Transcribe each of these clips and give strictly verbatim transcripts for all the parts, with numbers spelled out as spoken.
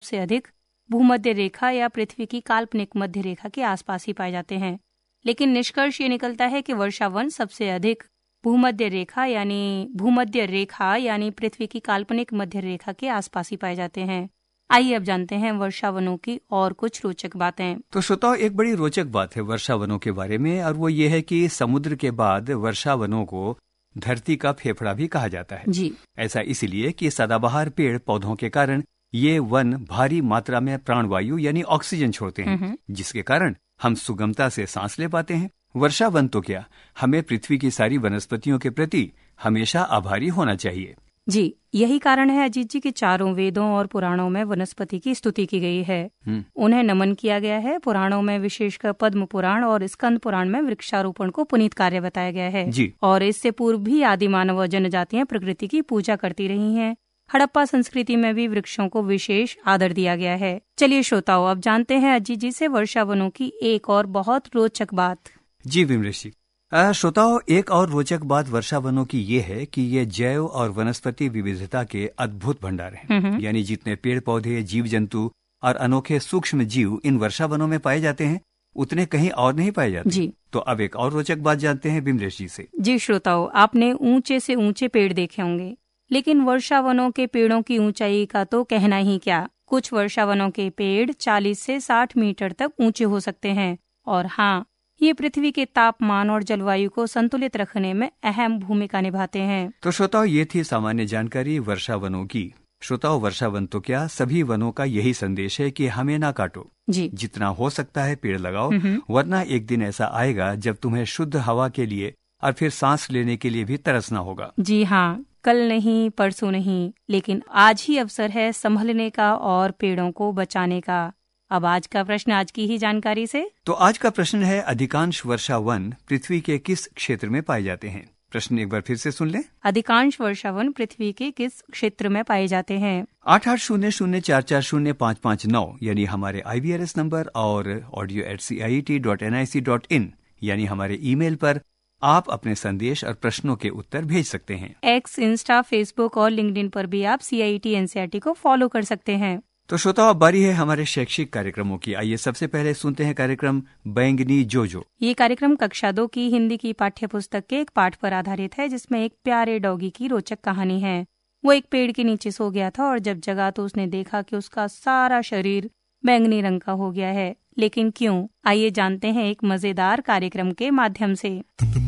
सबसे अधिक भूमध्य रेखा या पृथ्वी की काल्पनिक मध्य रेखा के आसपास ही पाए जाते हैं। लेकिन निष्कर्ष ये निकलता है कि वर्षावन सबसे अधिक भूमध्य रेखा यानी भूमध्य रेखा यानी पृथ्वी की काल्पनिक मध्य रेखा के आसपास ही पाए जाते हैं। आइए अब जानते हैं वर्षावनों की और कुछ रोचक बातें। तो श्रोताओ, एक बड़ी रोचक बात है वर्षावनों के बारे में, और वो ये है कि समुद्र के बाद वर्षावनों को धरती का फेफड़ा भी कहा जाता है। जी। ऐसा इसलिए कि सदाबहार पेड़ पौधों के कारण ये वन भारी मात्रा में प्राणवायु यानी ऑक्सीजन छोड़ते हैं, जिसके कारण हम सुगमता से सांस ले पाते हैं। वर्षावन तो क्या, हमें पृथ्वी की सारी वनस्पतियों के प्रति हमेशा आभारी होना चाहिए। जी, यही कारण है अजीत जी कि चारों वेदों और पुराणों में वनस्पति की स्तुति की गई है, उन्हें नमन किया गया है। पुराणों में विशेषकर पद्म पुराण और स्कंद पुराण में वृक्षारोपण को पुनीत कार्य बताया गया है। जी। और इससे पूर्व भी आदि मानव जनजातियां प्रकृति की पूजा करती रही हैं। हड़प्पा संस्कृति में भी वृक्षों को विशेष आदर दिया गया है। चलिए श्रोताओ, अब जानते हैं अजीत जी से वर्षावनों की एक और बहुत रोचक बात। जी विमलेश जी, श्रोताओं, एक और रोचक बात वर्षावनों की ये है कि ये जैव और वनस्पति विविधता के अद्भुत भंडार हैं। यानी जितने पेड़ पौधे, जीव जंतु और अनोखे सूक्ष्म जीव इन वर्षावनों में पाए जाते हैं, उतने कहीं और नहीं पाए जाते। जी। तो अब एक और रोचक बात जानते हैं विमलेश जी से। जी श्रोताओ, आपने ऊंचे से ऊंचे पेड़ देखे होंगे, लेकिन वर्षावनों के पेड़ों की ऊंचाई का तो कहना ही क्या। कुछ वर्षावनों के पेड़ चालीस से साठ मीटर तक ऊंचे हो सकते हैं। और हाँ, ये पृथ्वी के तापमान और जलवायु को संतुलित रखने में अहम भूमिका निभाते हैं। तो श्रोताओ, ये थी सामान्य जानकारी वर्षावनों की। श्रोताओ, वर्षावन तो क्या, सभी वनों का यही संदेश है कि हमें ना काटो। जी। जितना हो सकता है पेड़ लगाओ, वरना एक दिन ऐसा आएगा जब तुम्हें शुद्ध हवा के लिए और फिर सांस लेने के लिए भी तरसना होगा। जी हाँ, कल नहीं, परसों नहीं, लेकिन आज ही अवसर है संभलने का और पेड़ों को बचाने का। अब आज का प्रश्न आज की ही जानकारी से। तो आज का प्रश्न है, अधिकांश वर्षावन पृथ्वी के किस क्षेत्र में पाए जाते हैं? प्रश्न एक बार फिर से सुन लें। अधिकांश वर्षावन पृथ्वी के किस क्षेत्र में पाए जाते हैं? आठ आठ शून्य शून्य चार चार शून्य पाँच पाँच नौ यानी हमारे आई वी आर एस नंबर और audio eight C I T dot N I C dot in यानी हमारे ईमेल पर आप अपने संदेश और प्रश्नों के उत्तर भेज सकते हैं। एक्स, इंस्टा, फेसबुक और लिंक्डइन पर भी आप सी I T N C R T को फॉलो कर सकते हैं। तो श्रोताओं, अब बारी है हमारे शैक्षिक कार्यक्रमों की। आइए सबसे पहले सुनते हैं कार्यक्रम बैंगनी जोजो। ये कार्यक्रम कक्षा दो की हिंदी की पाठ्य पुस्तक के एक पाठ पर आधारित है, जिसमें एक प्यारे डॉगी की रोचक कहानी है। वो एक पेड़ के नीचे सो गया था और जब जगा तो उसने देखा कि उसका सारा शरीर बैंगनी रंग का हो गया है। लेकिन क्यों? आइए जानते हैं एक मजेदार कार्यक्रम के माध्यम से।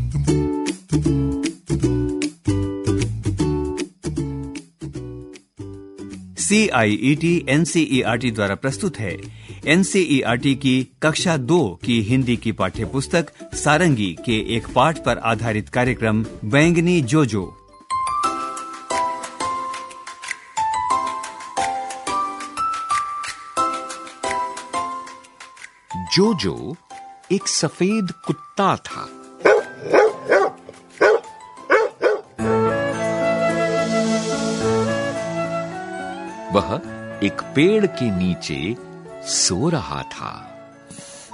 सी आई E T N C E R T द्वारा प्रस्तुत है N C E R T की कक्षा दो की हिंदी की पाठ्य पुस्तक सारंगी के एक पाठ पर आधारित कार्यक्रम बैंगनी जोजो। जोजो एक सफेद कुत्ता था। वह एक पेड़ के नीचे सो रहा था।